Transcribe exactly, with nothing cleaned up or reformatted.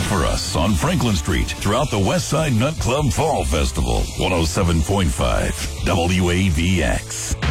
for us on Franklin Street throughout the Westside Nut Club Fall Festival. one oh seven point five W A V X.